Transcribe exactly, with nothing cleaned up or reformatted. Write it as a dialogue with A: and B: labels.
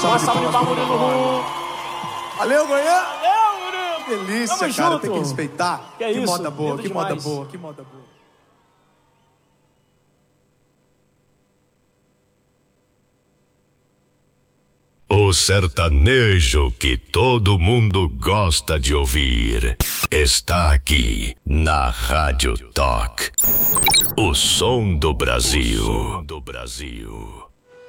A: salva de palmas pro Murilo Rum.
B: Valeu, Goiânia!
A: Valeu, Murilo!
B: Que delícia,
A: Tamo
B: cara,
A: junto.
B: tem que respeitar.
A: Que é
B: que
A: isso,
B: moda boa,
A: lindo
B: que moda
A: demais.
B: boa, que moda boa.
C: O sertanejo que todo mundo gosta de ouvir está aqui na Rádio Talk. O som do Brasil. O som do Brasil.